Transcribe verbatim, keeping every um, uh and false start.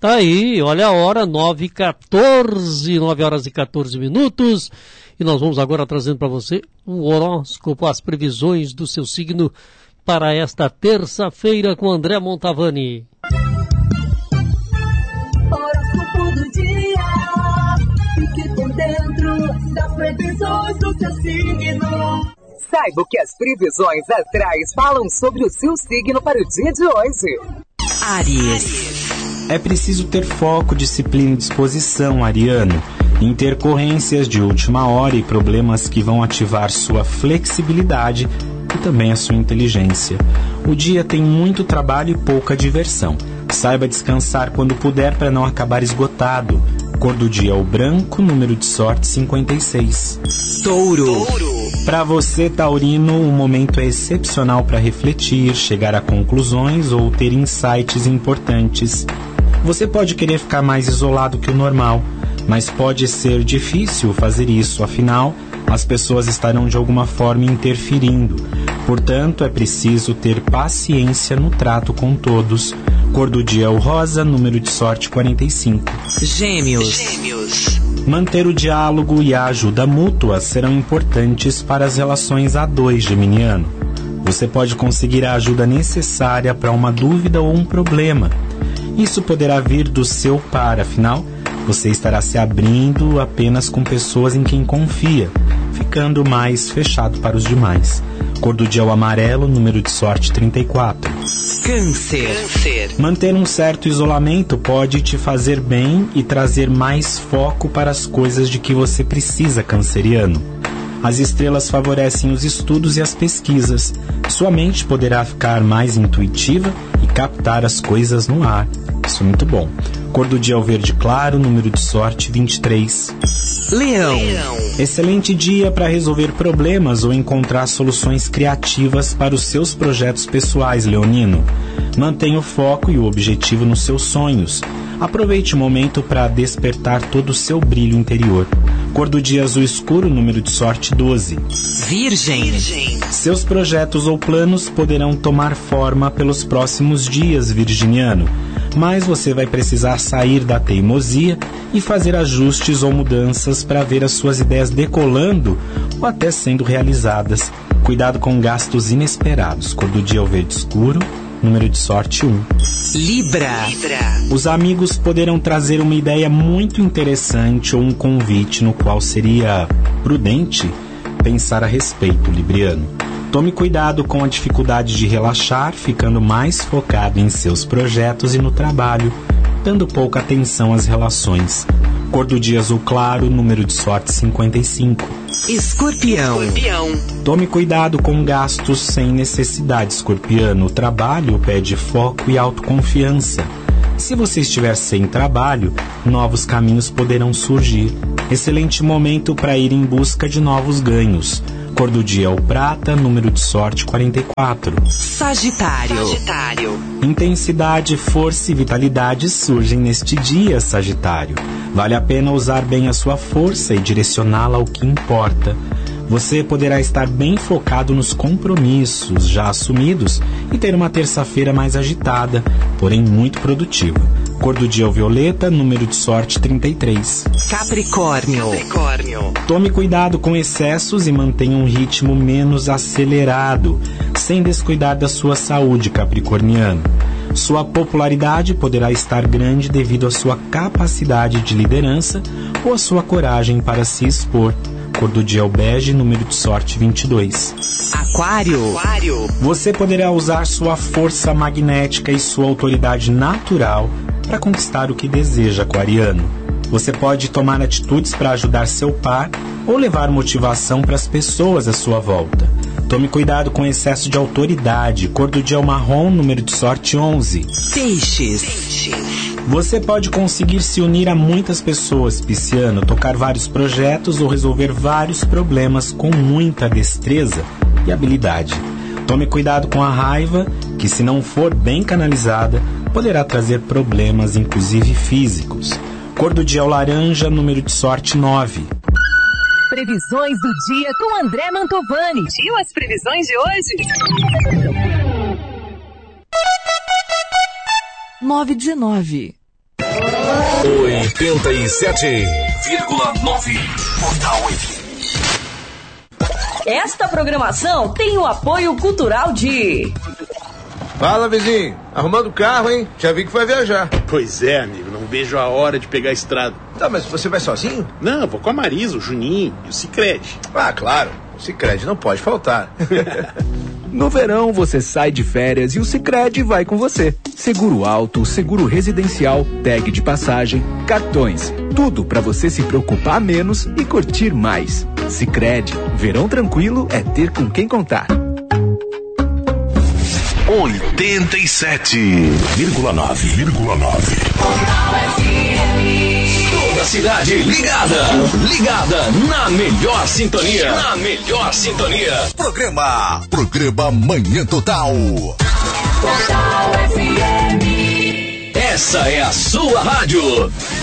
Tá aí, olha a hora, nove e quatorze, nove horas e quatorze minutos. E nós vamos agora trazendo para você um horóscopo, as previsões do seu signo para esta terça-feira com André Montavani. Horóscopo do dia, fique por dentro das previsões do seu signo. Saiba o que as previsões astrais falam sobre o seu signo para o dia de hoje. Áries. É preciso ter foco, disciplina e disposição, ariano. Intercorrências de última hora e problemas que vão ativar sua flexibilidade e também a sua inteligência. O dia tem muito trabalho e pouca diversão. Saiba descansar quando puder para não acabar esgotado. Cor do dia é o branco, número de sorte cinquenta e seis. Touro. Para você, taurino, o momento é excepcional para refletir, chegar a conclusões ou ter insights importantes. Você pode querer ficar mais isolado que o normal, mas pode ser difícil fazer isso, afinal, as pessoas estarão de alguma forma interferindo. Portanto, é preciso ter paciência no trato com todos. Cor do dia é o rosa, número de sorte quarenta e cinco. Gêmeos. Gêmeos. Manter o diálogo e a ajuda mútua serão importantes para as relações a dois, geminiano. Você pode conseguir a ajuda necessária para uma dúvida ou um problema. Isso poderá vir do seu par, afinal, você estará se abrindo apenas com pessoas em quem confia, ficando mais fechado para os demais. Cor do dia é o amarelo, número de sorte trinta e quatro. Câncer. Câncer. Manter um certo isolamento pode te fazer bem e trazer mais foco para as coisas de que você precisa, canceriano. As estrelas favorecem os estudos e as pesquisas. Sua mente poderá ficar mais intuitiva e captar as coisas no ar. Isso é muito bom. Cor do dia é o verde claro, número de sorte vinte e três. Leão. Excelente dia para resolver problemas ou encontrar soluções criativas para os seus projetos pessoais, leonino. Mantenha o foco e o objetivo nos seus sonhos. Aproveite o momento para despertar todo o seu brilho interior. Cor do dia azul escuro, número de sorte doze. Virgem. Virgem. Seus projetos ou planos poderão tomar forma pelos próximos dias, virginiano. Mas você vai precisar sair da teimosia e fazer ajustes ou mudanças para ver as suas ideias decolando ou até sendo realizadas. Cuidado com gastos inesperados. Cor do dia é o verde escuro, número de sorte um. Libra. Libra. Os amigos poderão trazer uma ideia muito interessante ou um convite no qual seria prudente pensar a respeito, libriano. Tome cuidado com a dificuldade de relaxar, ficando mais focado em seus projetos e no trabalho, dando pouca atenção às relações. Cor do dia azul claro, número de sorte cinquenta e cinco. Escorpião. Escorpião. Tome cuidado com gastos sem necessidade, escorpiano. O trabalho pede foco e autoconfiança. Se você estiver sem trabalho, novos caminhos poderão surgir. Excelente momento para ir em busca de novos ganhos. Cor do dia é o prata, número de sorte quarenta e quatro. Sagitário. Sagitário. Intensidade, força e vitalidade surgem neste dia, Sagitário. Vale a pena usar bem a sua força e direcioná-la ao que importa. Você poderá estar bem focado nos compromissos já assumidos e ter uma terça-feira mais agitada, porém muito produtiva. Cor do dia é o violeta, número de sorte trinta e três. Capricórnio. Capricórnio. Tome cuidado com excessos e mantenha um ritmo menos acelerado, sem descuidar da sua saúde, capricorniano. Sua popularidade poderá estar grande devido à sua capacidade de liderança ou à sua coragem para se expor. Cor do dia é o bege, número de sorte vinte e dois. Aquário. Aquário. Você poderá usar sua força magnética e sua autoridade natural para conquistar o que deseja, aquariano. Você pode tomar atitudes para ajudar seu par ou levar motivação para as pessoas à sua volta. Tome cuidado com excesso de autoridade. Cor do dia é o marrom, número de sorte onze. Peixes. Peixes. Você pode conseguir se unir a muitas pessoas, pisciano, tocar vários projetos ou resolver vários problemas com muita destreza e habilidade. Tome cuidado com a raiva, que se não for bem canalizada, poderá trazer problemas, inclusive físicos. Cor do dia é o laranja, número de sorte nove. Previsões do dia com André Mantovani. E as previsões de hoje? nove dezenove. oitenta e sete vírgula nove Portal F M. Esta programação tem o apoio cultural de... Fala, vizinho. Arrumando o carro, hein? Já vi que vai viajar. Pois é, amigo. Não vejo a hora de pegar a estrada. Tá, mas você vai sozinho? Não, vou com a Marisa, o Juninho e o Sicredi. Ah, claro. O Sicredi não pode faltar. No verão, você sai de férias e o Sicredi vai com você. Seguro auto, seguro residencial, tag de passagem, cartões. Tudo para você se preocupar menos e curtir mais. Sicredi. Verão tranquilo é ter com quem contar. oitenta e sete vírgula nove. Toda a cidade ligada. Ligada na melhor sintonia. Na melhor sintonia. Programa. Programa Manhã Total. Total F M. Essa é a sua rádio.